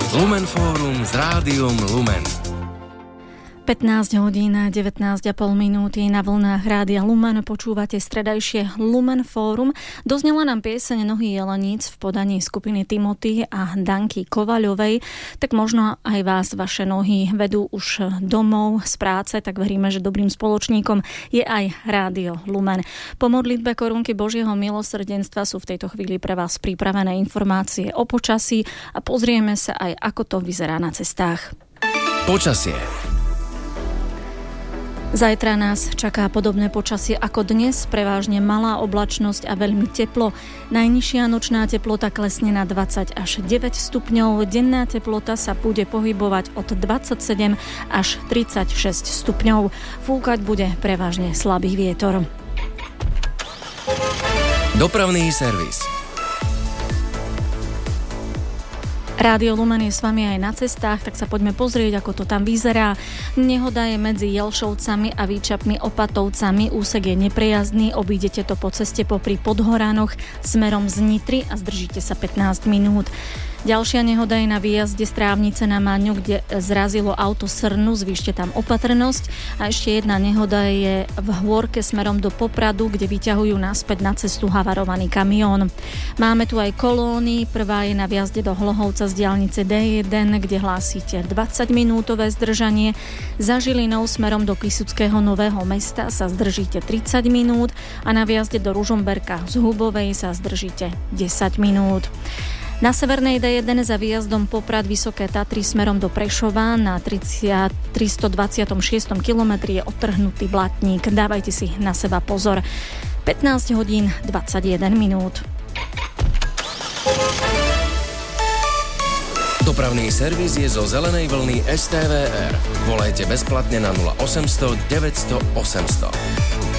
Lumen Fórum s Rádiom Lumen. 15 hodín a 19,5 minúty na vlnách Rádia Lumen počúvate stredajšie Lumen Fórum. Doznela nám pieseň Nohy jeleníc v podaní skupiny Timothy a Danky Kovaľovej. Tak možno aj vás vaše nohy vedú už domov z práce, tak veríme, že dobrým spoločníkom je aj Rádio Lumen. Po modlitbe korunky Božieho milosrdenstva sú v tejto chvíli pre vás pripravené informácie o počasí a pozrieme sa aj, ako to vyzerá na cestách. Počasie. Zajtra nás čaká podobné počasie ako dnes, prevážne malá oblačnosť a veľmi teplo. Najnižšia nočná teplota klesne na 20 až 9 stupňov, denná teplota sa bude pohybovať od 27 až 36 stupňov. Fúkať bude prevažne slabý vietor. Dopravný servis. Rádio Lumen je s vami aj na cestách, tak sa poďme pozrieť, ako to tam vyzerá. Nehoda je medzi Jelšovcami a Výčapmi Opatovcami. Úsek je neprejazdný, obídete to po ceste popri Podhoránoch smerom z Nitry a zdržíte sa 15 minút. Ďalšia nehoda je na výjazde z Trávnice na Máňu, kde zrazilo auto srnu, zvýšte tam opatrnosť. A ešte jedna nehoda je v Hôrke smerom do Popradu, kde vyťahujú naspäť na cestu havarovaný kamión. Máme tu aj kolóny, prvá je na výjazde do Hlohovca z diaľnice D1, kde hlásite 20-minútové zdržanie. Za Žilinou smerom do Pisuckého Nového Mesta sa zdržíte 30 minút a na výjazde do Ružomberka z Hubovej sa zdržíte 10 minút. Na severnej D1 za výjazdom Poprad Vysoké Tatry smerom do Prešova na 326. kilometri je odtrhnutý blatník. Dávajte si na seba pozor. 15 hodín 21 minút. Dopravný servis je zo zelenej vlny STVR. Volajte bezplatne na 0800 900 800.